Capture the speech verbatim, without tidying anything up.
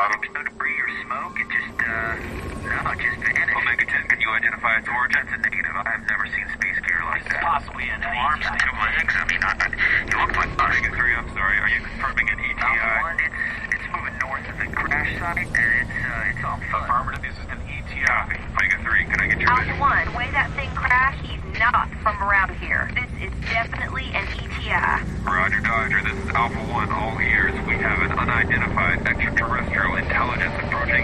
bottom. No debris or smoke. It just, uh, no, it just vanished. Omega ten, can you identify its origin? That's a negative. I have never seen space gear like that. Possibly an Two arms, two legs. I mean, I, you look like us. Omega three, I'm sorry. Are you confirming an E T I? Alpha one, it's, it's moving north of the crash site, and it's, uh, it's on foot. Affirmative, this is an E T I. Omega three, can I get your Alpha vision? one, the way that thing crashed, he's not from around here. This is definitely an E T I. Roger, Dodger, this is Alpha one. All ears. We have an unidentified extraterrestrial intelligence approaching